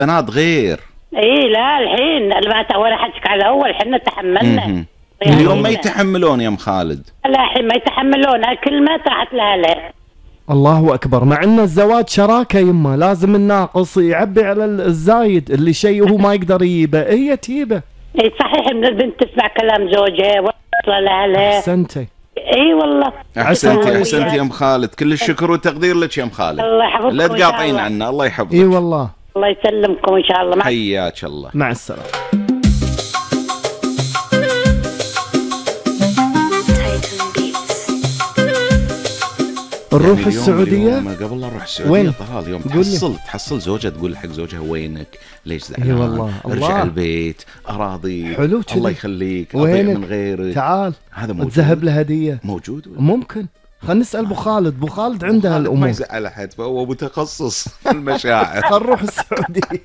بنات غير. ايه لا الحين البنات ولا حدك على الاول حنا تحملنا. اليوم ما يتحملون يا ام خالد. لا الحين ما يتحملون، كلمة طاحت لها لا. الله اكبر. مع ان الزواج شراكه يمه، لازم الناقص يعبي على الزايد، اللي شيء هو ما يقدر يجيبه هي تجيبه. اي صحيح ان البنت تسمع كلام زوجها وصل لها لا. احسنتي. اي والله احسنتي يا ام خالد، كل الشكر والتقدير لك يا ام خالد. الله يحفظكم، لا تقاطعين عنا. الله يحفظك. اي والله. الله يسلمكم ان شاء الله. حياك الله. مع السلامه. نروح السعودية. قبل لا نروح السعودية طلال اليوم تحصل زوجة تقول حق زوجها وينك؟ ليش زعلان؟ اي والله. ارجع البيت اراضي. حلو الله يخليك. وينك؟ اضيع من غيرك. تعال هذا موجود. تذهب له هدية. موجود ممكن. خلينا نسأل ابو خالد. ابو خالد عنده هالامور. ما يزعل احد، فهو متخصص في المشاعر. خل نروح السعودية.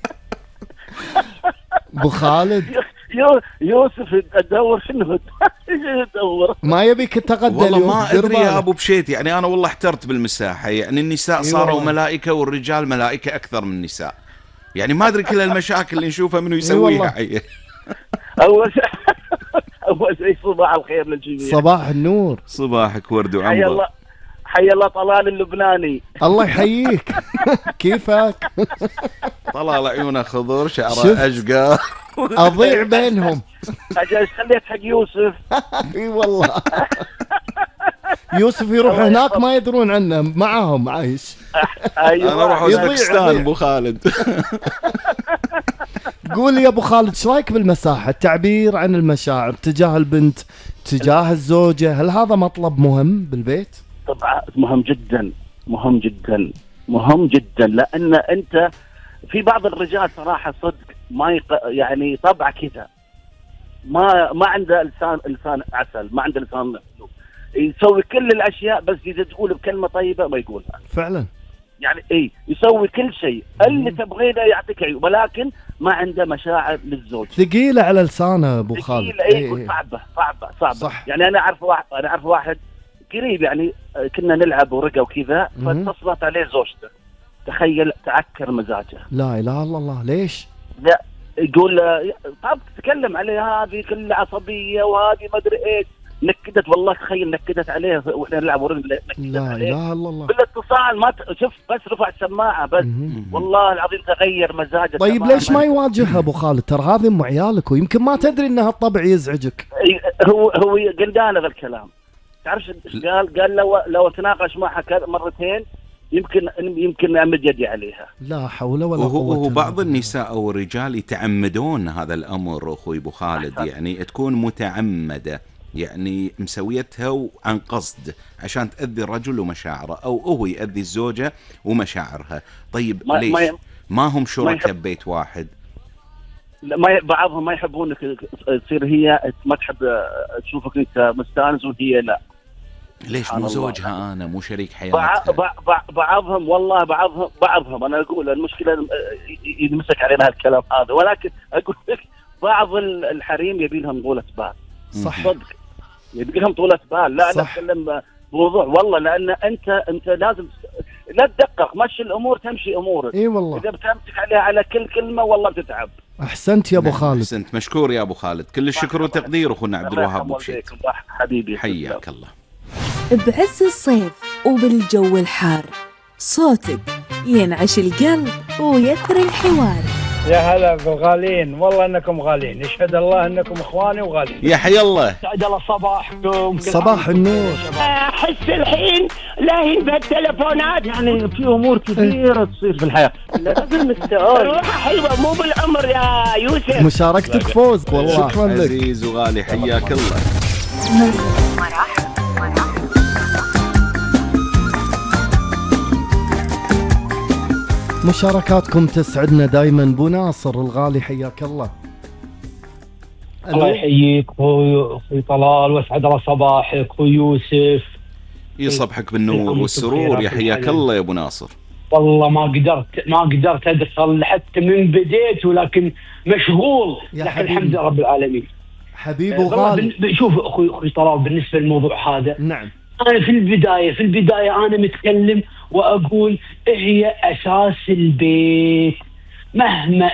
ابو خالد يوسف ادور شنو ادور. ما يبيك تتغدى والله اليوم. ما ادري يا ابو بشيت، يعني انا والله احترت بالمساحه، يعني النساء صاروا ملائكه والرجال ملائكه اكثر من النساء، يعني ما ادري كل المشاكل اللي نشوفها منو يسويها. اول شيء صباح الخير للجميع. صباح النور. صباحك ورد وعنبر. حي الله طلال اللبناني. الله يحييك. كيفك؟ طلال عيونه خضر شعره اشقر. اضيع بينهم. اجل خليت حق يوسف. اي والله. يوسف يروح هناك ما يدرون عنه، معاهم عايش. انا اروح اوزبكستان ابو خالد. قول يا ابو خالد، ايش رايك بالمساحه؟ التعبير عن المشاعر تجاه البنت، تجاه الزوجه، هل هذا مطلب مهم بالبيت؟ طبعا مهم جدا، مهم جدا، مهم جدا، لان انت في بعض الرجال صراحه صدق ما يعني طبعه كذا، ما عنده لسان عسل، ما عنده لسان يسوي كل الاشياء، بس اذا تقول بكلمه طيبه ما يقولها فعلا. يعني يسوي كل شيء اللي تبغينه يعطيك عيوب، ولكن ما عنده مشاعر للزوج. ثقيله على لسانه ابو خالد. ثقيله. صعبه صح. يعني انا اعرف واحد قريب، يعني كنا نلعب ورقه وكذا، فاتصلت عليه زوجته، تخيل تعكر مزاجه. لا اله الا الله. ليش؟ لا يقول طب تتكلم عليه هذه كل عصبيه وهذه ما ادري ايش، نكدت والله، تخيل نكدت عليه واحنا نلعب ورقه، نكدت عليه. لا اله الا الله. بالاتصال ما شوف، بس رفع السماعه بس والله العظيم تغير مزاجه. طيب ليش ما يواجهها ابو خالد؟ ترى هذه ام عيالك ويمكن ما تدري ان هالطبع يزعجك. هو قلدان هذا الكلام. تعرف قال لو تناقش معها مرتين يمكن امد يدي عليها. لا حول ولا قوه. وهو بعض النساء او الرجال يتعمدون هذا الامر اخوي ابو خالد، يعني تكون متعمده، يعني مسويتها عن قصد عشان تأذي الرجل ومشاعره، او هو يأذي الزوجه ومشاعرها. طيب ليش ما هم شركاء ببيت واحد؟ لا، بعضهم ما يحبونك تصير هي ما تحب تشوفك انت مستانس وهي لا. ليش مو زوجها انا، مو شريك حياتها؟ بعضهم والله بعضهم انا اقول المشكله ينمسك علينا هالكلام هذا، ولكن اقول لك بعض الحريم يبي لهم طولة بال. صح صدق يبي لهم طولة بال. لا انا اتكلم بوضوح والله، لان انت لازم لا تدقق، مشي الامور تمشي امورك. اي والله. اذا بتمسك عليها على كل كلمه والله بتتعب. احسنت يا ابو خالد. احسنت، مشكور يا ابو خالد، كل الشكر والتقدير اخونا عبد الوهاب ابو بشيت. حبيبي حياك الله. بعز الصيف وبالجو الحار صوتك ينعش القلب ويثري الحوار. يا هلا بالغالين، والله انكم غالين، يشهد الله انكم اخواني وغالين. يا حي الله. سعد الله صباحكم. صباح النور. احس الحين لاهين بالتلفونات، يعني في امور كثيره تصير في الحياه لازم السؤال. روحه حلوه مو بالعمر يا يوسف. مشاركتك فوز والله. شكرا لك عزيز وغالي، حياك الله. مشاركاتكم تسعدنا دائما. بو ناصر الغالي حياك الله. الله يحييك اخوي طلال، واسعد الله صباحك اخوي يوسف. يصبحك بالنور والسرور، يا حياك الله يا ابو ناصر. والله ما قدرت ادخل حتى من بديت، ولكن مشغول، لكن الحمد لله رب العالمين. حبيبي وغالي. شوف اخوي طلال، بالنسبه للموضوع هذا، نعم، انا في البدايه انا متكلم واقول هي اساس البيت، مهما